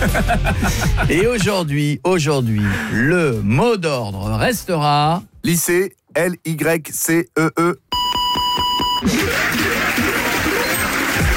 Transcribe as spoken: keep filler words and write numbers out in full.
Et aujourd'hui, aujourd'hui, le mot d'ordre restera... Lycée, L Y C E E.